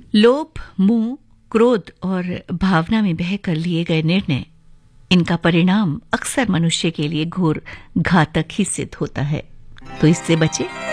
लोभ, मोह, क्रोध और भावना में बहकर लिए गए निर्णय, इनका परिणाम अक्सर मनुष्य के लिए घोर घातक ही सिद्ध होता है। तो इससे बचे